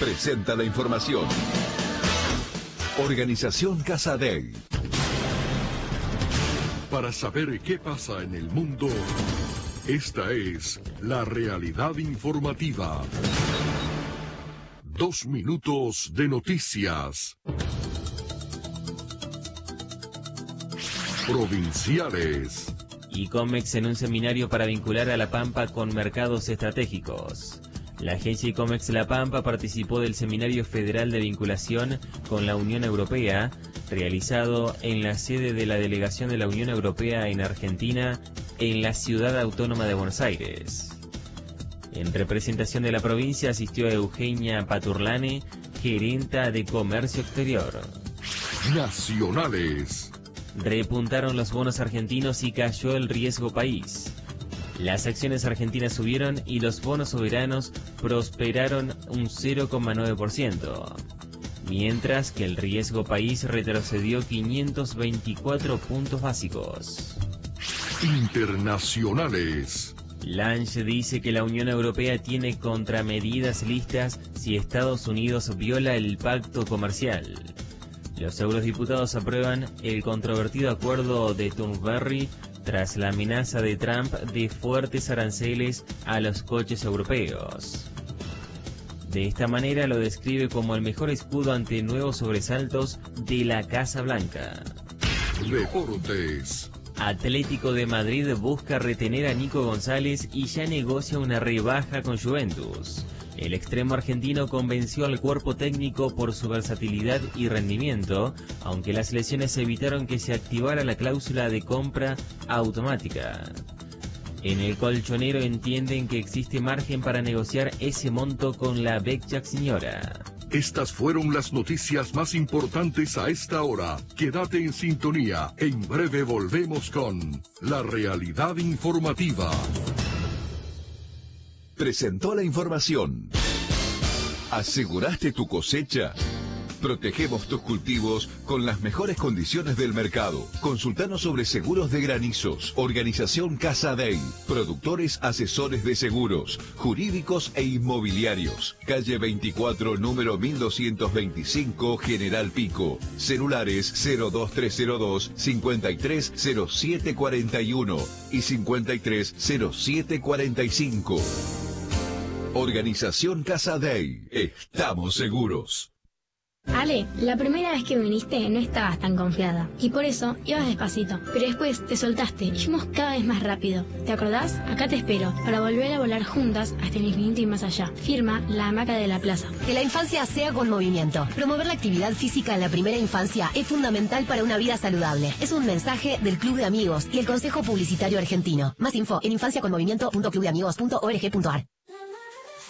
presenta la información. Organización Casadei. Para saber qué pasa en el mundo, esta es la realidad informativa. 2 minutos de noticias. Provinciales. ICOMEX en un seminario para vincular a La Pampa con mercados estratégicos. La agencia ICOMEX La Pampa participó del Seminario Federal de Vinculación con la Unión Europea, realizado en la sede de la Delegación de la Unión Europea en Argentina, en la Ciudad Autónoma de Buenos Aires. En representación de la provincia asistió Eugenia Paturlane, gerenta de Comercio Exterior. Nacionales. Repuntaron los bonos argentinos y cayó el riesgo país. Las acciones argentinas subieron y los bonos soberanos prosperaron un 0,9%, mientras que el riesgo país retrocedió 524 puntos básicos. Internacionales. Lange dice que la Unión Europea tiene contramedidas listas si Estados Unidos viola el pacto comercial. Los eurodiputados aprueban el controvertido acuerdo de Turnberry tras la amenaza de Trump de fuertes aranceles a los coches europeos. De esta manera lo describe como el mejor escudo ante nuevos sobresaltos de la Casa Blanca. Deportes. Atlético de Madrid busca retener a Nico González y ya negocia una rebaja con Juventus. El extremo argentino convenció al cuerpo técnico por su versatilidad y rendimiento, aunque las lesiones evitaron que se activara la cláusula de compra automática. En el colchonero entienden que existe margen para negociar ese monto con la Vecchia Signora. Estas fueron las noticias más importantes a esta hora. Quédate en sintonía. En breve volvemos con la realidad informativa. Presentó la información. ¿Aseguraste tu cosecha? Protegemos tus cultivos con las mejores condiciones del mercado. Consultanos sobre seguros de granizos. Organización Casadei. Productores asesores de seguros, jurídicos e inmobiliarios. Calle 24, número 1225, General Pico. Celulares 02302 530741 y 530745. Organización Casadei. Estamos seguros. Ale, la primera vez que viniste no estabas tan confiada y por eso ibas despacito, pero después te soltaste y fuimos cada vez más rápido. ¿Te acordás? Acá te espero para volver a volar juntas hasta el infinito y más allá. Firma La Hamaca de la Plaza. Que la infancia sea con movimiento. Promover la actividad física en la primera infancia es fundamental para una vida saludable. Es un mensaje del Club de Amigos y el Consejo Publicitario Argentino. Más info en infanciaconmovimiento.clubdeamigos.org.ar.